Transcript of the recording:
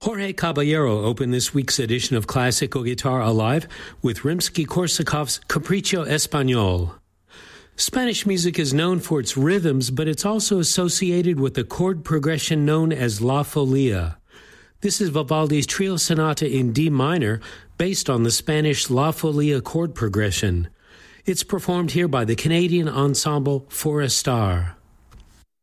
Jorge Caballero opened this week's edition of Classical Guitar Alive with Rimsky-Korsakov's Capriccio Español. Spanish music is known for its rhythms, but it's also associated with a chord progression known as La Folia. This is Vivaldi's Trio Sonata in D minor, based on the Spanish La Folia chord progression. It's performed here by the Canadian ensemble Forestar.